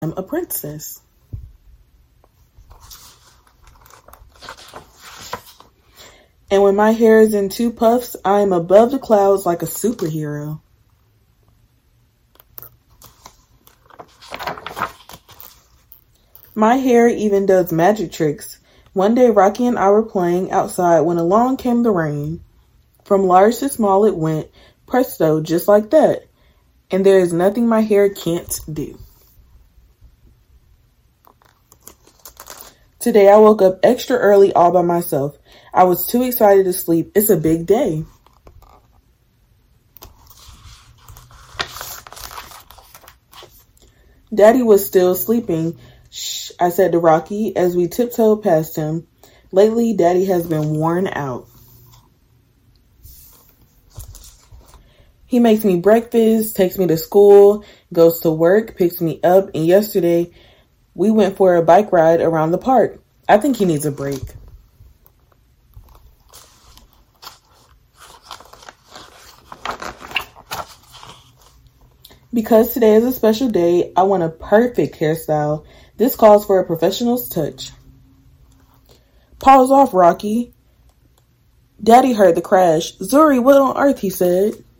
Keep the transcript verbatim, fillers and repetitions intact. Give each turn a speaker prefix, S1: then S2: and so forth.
S1: I'm a princess. And when my hair is in two puffs, I am above the clouds like a superhero. My hair even does magic tricks. One day, Rocky and I were playing outside when along came the rain. From large to small it went, presto, just like that. And there is nothing my hair can't do. Today I woke up extra early all by myself. I was too excited to sleep. It's a big day. Daddy was still sleeping. Shh, I said to Rocky as we tiptoed past him. Lately, Daddy has been worn out. He makes me breakfast, takes me to school, goes to work, picks me up, and yesterday we went for a bike ride around the park. I think he needs a break. Because today is a special day, I want a perfect hairstyle. This calls for a professional's touch. Pause off, Rocky. Daddy heard the crash. Zuri, what on earth, he said.